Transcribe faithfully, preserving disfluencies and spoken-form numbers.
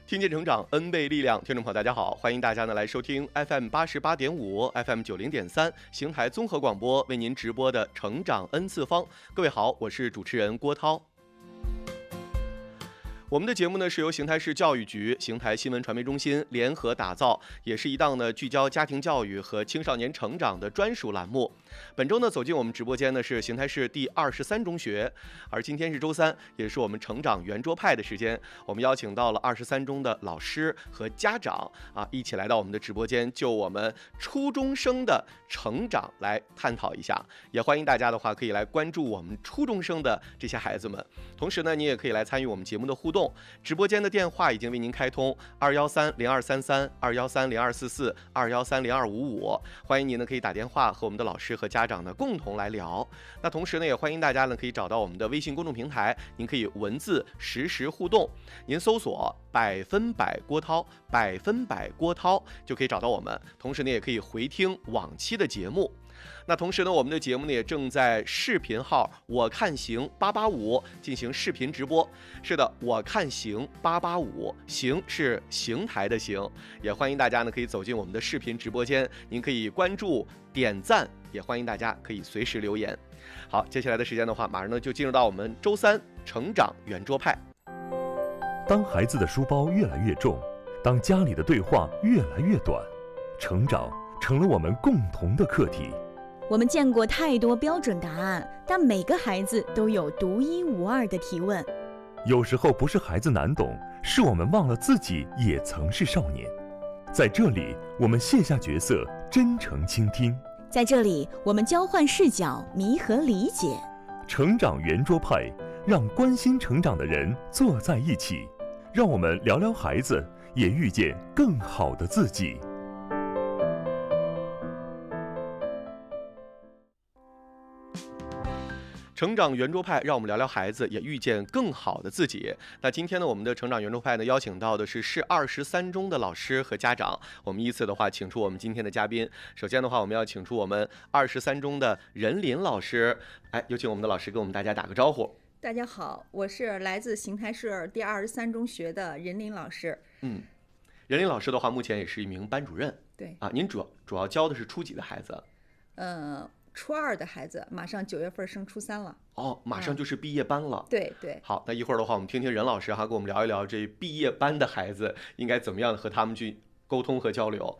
听见成长 N 倍力量，听众朋友大家好，欢迎大家呢来收听 F M 八十八点五 F M 九零点三邢台综合广播为您直播的成长 N 次方。各位好，我是主持人郭涛。我们的节目呢是由邢台市教育局、邢台新闻传媒中心联合打造，也是一档呢聚焦家庭教育和青少年成长的专属栏目。本周呢走进我们直播间呢是邢台市第二十三中学，而今天是周三，也是我们成长圆桌派的时间。我们邀请到了二十三中的老师和家长啊，一起来到我们的直播间，就我们初中生的成长来探讨一下。也欢迎大家的话可以来关注我们初中生的这些孩子们，同时呢，你也可以来参与我们节目的互动。直播间的电话已经为您开通二幺三零二三三、二幺三零二四四、二幺三零二五五，欢迎您呢可以打电话和我们的老师和家长呢共同来聊。那同时呢，也欢迎大家呢可以找到我们的微信公众平台，您可以文字实时互动，您搜索百分百郭涛，百分百郭涛就可以找到我们。同时呢，也可以回听往期的节目。那同时呢，我们的节目呢也正在视频号我看行八八五进行视频直播。是的，我看行八八五，行是邢台的行，也欢迎大家呢可以走进我们的视频直播间，您可以关注、点赞，也欢迎大家可以随时留言。好，接下来的时间的话，马上呢就进入到我们周三成长圆桌派。 当孩子的书包越来越重，当家里的对话越来越短，成长成了我们共同的课题。 我们见过太多标准答案，但每个孩子都有独一无二的提问。 有时候不是孩子难懂，是我们忘了自己也曾是少年。在这里，我们卸下角色，真诚倾听。 在这里，我们交换视角，弥合理解。 成长圆桌派，让关心成长的人坐在一起，让我们聊聊孩子，也遇见更好的自己。 成长圆桌派，让我们聊聊孩子，也遇见更好的自己。那今天呢，我们的成长圆桌派呢，邀请到的是市二十三中的老师和家长。我们依次的话，请出我们今天的嘉宾。首先的话，我们要请出我们二十三中的任林老师。哎，有请我们的老师跟我们大家打个招呼。 大家好，我是来自邢台市第二十三中学的任林老师。 嗯，任林老师的话，目前也是一名班主任。 对啊，您主要主要教的是初几的孩子？ 呃。初二的孩子马上九月份升初三了哦，马上就是毕业班了。 嗯、对对。 好，那一会儿的话，我们听听任老师哈，跟我们聊一聊这毕业班的孩子应该怎么样和他们去沟通和交流。